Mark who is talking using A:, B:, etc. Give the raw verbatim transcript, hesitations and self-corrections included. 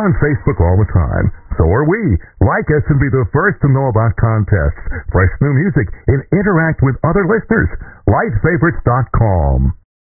A: on Facebook all the time. So are we. Like us and be the first to know about contests, fresh new music, and interact with other listeners. light favorites dot com.